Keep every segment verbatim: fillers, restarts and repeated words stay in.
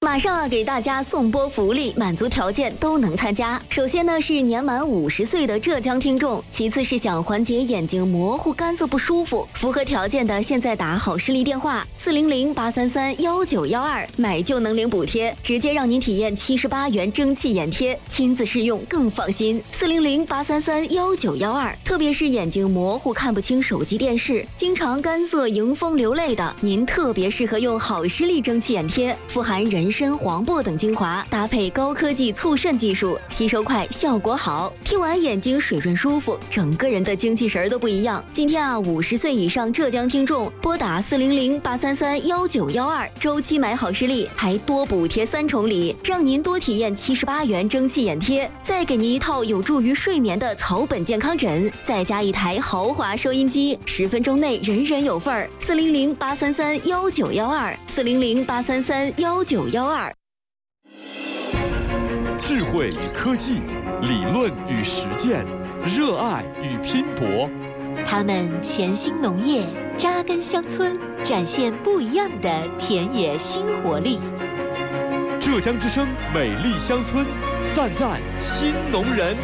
马上啊，给大家送波福利，满足条件都能参加。首先呢是年满五十岁的浙江听众，其次是想缓解眼睛模糊、干涩不舒服，符合条件的现在打好视力电话四零零八三三幺九幺二，买就能领补贴，直接让您体验七十八元蒸汽眼贴，亲自试用更放心。四零零八三三幺九幺二，特别是眼睛模糊、看不清手机电视、经常干涩、迎风流泪的，您特别适合用好视力蒸汽眼贴，富含人参、黄柏等精华，搭配高科技促渗技术，吸收快，效果好。贴完眼睛水润舒服，整个人的精气神都不一样。今天啊，五十岁以上浙江听众拨打四零零八三三幺九幺二，周期买好视力，还多补贴三重礼，让您多体验七十八元蒸汽眼贴，再给您一套有助于睡眠的草本健康枕，再加一台豪华收音机，十分钟内人人有份儿。四零零八三三幺九幺二，四零零八三三幺九幺二。 智慧与科技，理论与实践，热爱与拼搏。 他们潜心农业，扎根乡村，展现不一样的田野新活力。 浙江之声美丽乡村，赞赞新农人。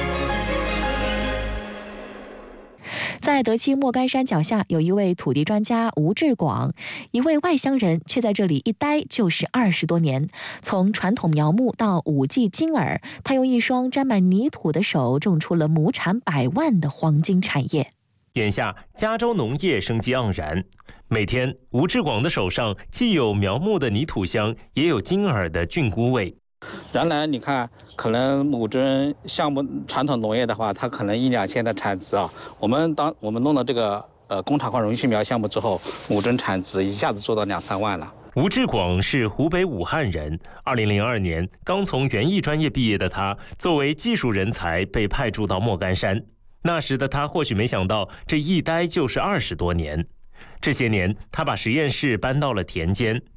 在德清莫干山脚下，有一位土地专家吴志广，一位外乡人，却在这里一待就是二十多年。从传统苗木到五 G 金耳，他用一双沾满泥土的手，种出了亩产百万的黄金产业。 眼下，加州农业生机盎然。每天，吴志广的手上既有苗木的泥土香，也有金耳的菌菇味。 原来你看，可能亩真项目传统农业的话，它可能一两千的产值啊。我们当我们弄了这个呃工厂化容器苗项目之后，亩真产值一下子做到两三万了。 吴志广是湖北武汉人，二零零二年刚从园艺专业毕业的他，作为技术人才被派驻到莫干山。那时的他或许没想到，这一待就是二十多年。这些年，他把实验室搬到了田间。